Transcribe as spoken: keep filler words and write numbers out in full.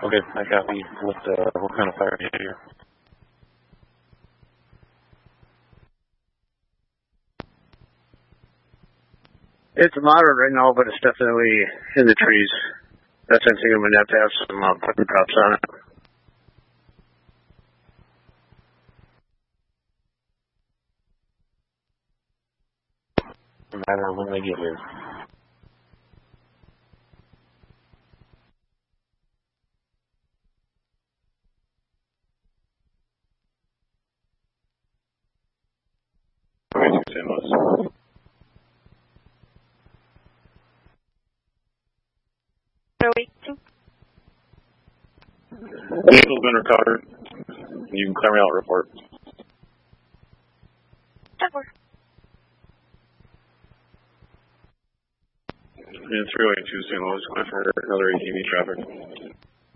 Okay, I got you. What, uh, what kind of fire do you hear? It's moderate right now, but it's definitely in the trees. That's something I'm going to have to have some uh, pepper drops on it. No matter when they get here. Okay, Saint Louis. Vehicle's been recovered. You can clear me out report. Over. In three oh eight two Saint Louis, going for another A T V traffic.